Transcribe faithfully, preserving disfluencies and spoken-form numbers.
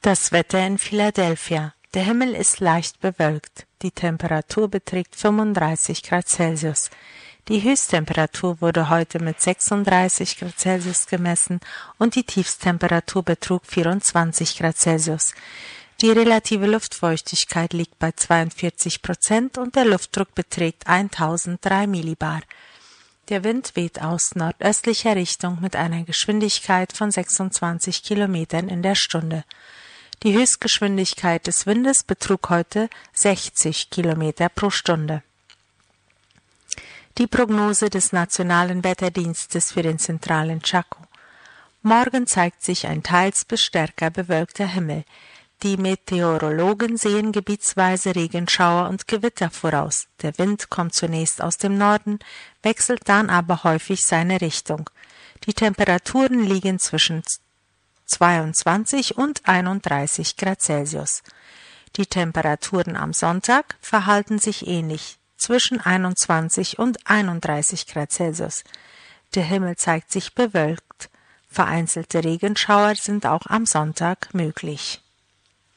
Das Wetter in Philadelphia. Der Himmel ist leicht bewölkt. Die Temperatur beträgt fünfunddreißig Grad Celsius. Die Höchsttemperatur wurde heute mit sechsunddreißig Grad Celsius gemessen und die Tiefsttemperatur betrug vierundzwanzig Grad Celsius. Die relative Luftfeuchtigkeit liegt bei zweiundvierzig Prozent und der Luftdruck beträgt tausenddrei Millibar. Der Wind weht aus nordöstlicher Richtung mit einer Geschwindigkeit von sechsundzwanzig Kilometern in der Stunde. Die Höchstgeschwindigkeit des Windes betrug heute sechzig Kilometer pro Stunde. Die Prognose des Nationalen Wetterdienstes für den zentralen Chaco. Morgen zeigt sich ein teils bis stärker bewölkter Himmel. Die Meteorologen sehen gebietsweise Regenschauer und Gewitter voraus. Der Wind kommt zunächst aus dem Norden, wechselt dann aber häufig seine Richtung. Die Temperaturen liegen zwischen zweiundzwanzig und einunddreißig Grad Celsius. Die Temperaturen am Sonntag verhalten sich ähnlich, zwischen einundzwanzig und einunddreißig Grad Celsius. Der Himmel zeigt sich bewölkt. Vereinzelte Regenschauer sind auch am Sonntag möglich.